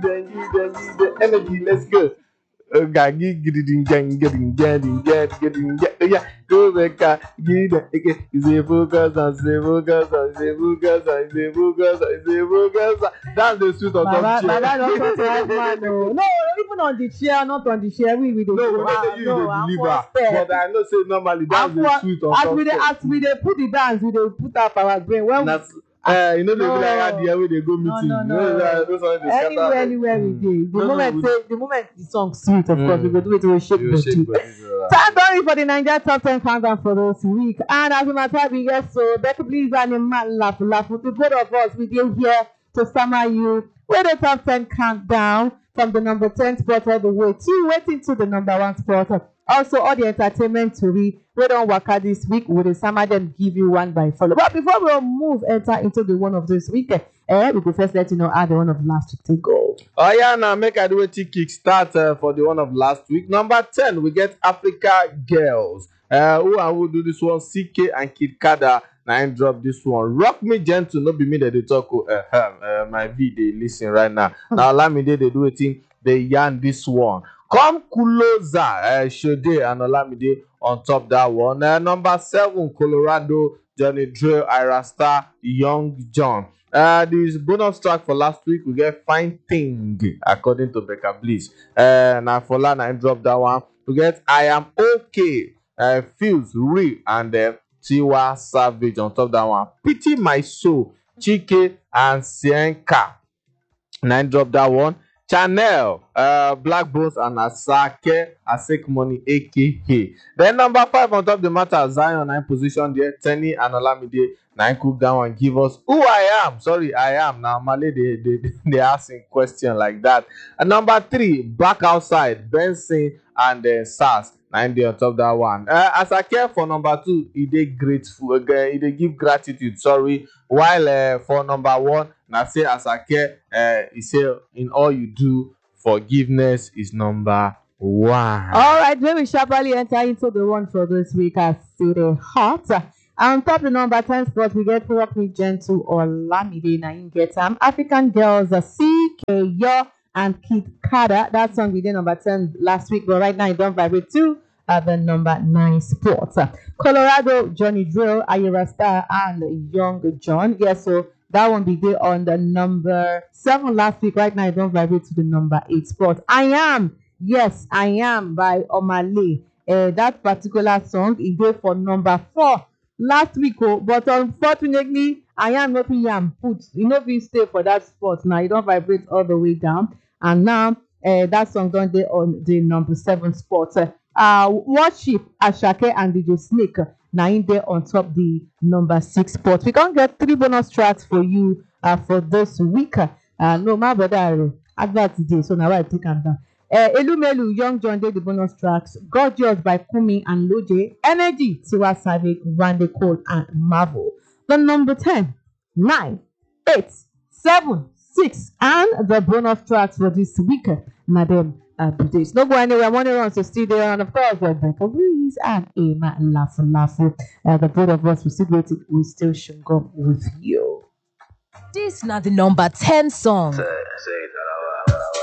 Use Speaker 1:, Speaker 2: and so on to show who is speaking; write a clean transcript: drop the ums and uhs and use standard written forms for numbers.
Speaker 1: the energy. Let's go. Getting yeah, go back, say focus and say focus and say focus and say focus and say focus. That's the suit of top chair.
Speaker 2: Baba, don't talk like man. No, even on the chair, not on the chair. We
Speaker 1: No, we say you the deliver, but I know say normally that's the suit of top chair.
Speaker 2: As we dey put the dance, we dey put up our brain. When
Speaker 1: you know they be like how the way they go meeting.
Speaker 2: Anywhere we dey. The moment the song sweet, of course, we go do it. We will shake body. Time going for the Nigeria Top 10 countdown for this week. And as a matter of fact, so Becky please and a man laugh. The both of us, we dey here to summer you with the Top 10 countdown from the number 10 spot all the way to waiting to the number 1 spot. Also, all the entertainment to we don't work out this week. We will summer them give you one by follow. But before we enter into the one of this week, we will first let you know how the one of last week to go.
Speaker 1: Oh yeah, now make I do a kick start for the one of last week. Number 10, we get Africa Girls. Who I will do this one? CK and Kid Kada. Now drop this one. Rock Me Gentle, no be me that they talk. My V they listen right now. Now allow me they do a thing. They yarn this one. Come closer, Shode and Olamide on top that one. Number 7, Colorado, Johnny Drill, Ira Star, Young John. This bonus track for last week, we get Fine Thing, according to Becca Bliss. Now for Lana, drop that one. We get I Am Okay, Feels Real, and Tiwa Savage on top that one. Pity My Soul, Chike and Sienka. 9 drop that one. Chanel, Black Bones and Asake Money, aka. Then number 5 on top the matter, Zion 9 position there. Tenny and Olamide 9 cook down and give us who I am. Sorry, I am. Now Malay they asking question like that. And number 3, Back Outside, Benson and Sass 9 day on top that one. Asake for number 2, he did grateful again. He give gratitude. Sorry. While for number 1. Now say Asake, he say in all you do, forgiveness is number 1.
Speaker 2: All right, when we sharply enter into the one for this week, I see the hot. On top the number 10 spot, we get Rock Me Gentle or Lamide. Now you get African Girls, CK Yo and Kid Kada. That song we did number 10 last week, but right now it don't vibrate to the number 9 spot. Colorado, Johnny Drill, Ayra Star, and Young John. Yes, so that one be there on the number 7 last week. Right now, I don't vibrate to the number 8 spot. I Am, Yes, I Am by Omale. That particular song is there for number 4 last week. But unfortunately, I Am not Yam put. You know, we stay for that spot now. You don't vibrate all the way down. And now, that song done there on the number 7 spot. Worship, Ashake and DJ Snake. Now in there on top the number 6 spot. We can get 3 bonus tracks for you for this week. No, my brother, advert today, so now I take them down. Elumelu, Young John did the bonus tracks. Gorgeous by Kumi and Loje. Energy, Tiwa Savage, Randy Cole and Marvel. The number 10, 9, 8, 7, 6, and the bonus tracks for this week. Madam. Today. No go anywhere. Money runs to stay there, and of course, Becca Breeze and Emma Laugh. The both of us will still waiting. We still should go with you.
Speaker 3: This is not the number 10 song.
Speaker 4: Say it.